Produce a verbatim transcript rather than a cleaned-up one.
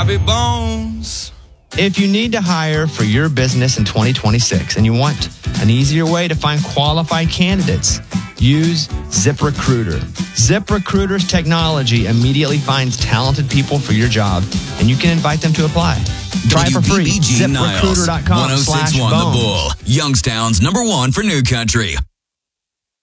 Bobby Bones. If you need to hire for your business in twenty twenty-six and you want an easier way to find qualified candidates, use ZipRecruiter. ZipRecruiter's technology immediately finds talented people for your job, and you can invite them to apply. Try it for free. W B B G ZipRecruiter dot com Niles, slash one oh six point one The bones. Bull, Youngstown's number one for New Country.